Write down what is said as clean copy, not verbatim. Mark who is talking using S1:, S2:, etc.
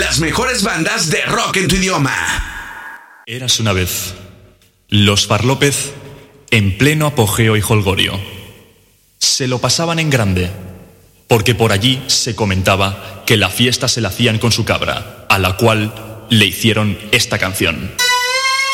S1: Las mejores bandas de rock en tu idioma.
S2: Eras una vez los Far López en pleno apogeo y jolgorio. Se lo pasaban en grande, porque por allí se comentaba que la fiesta se la hacían con su cabra, a la cual le hicieron esta canción.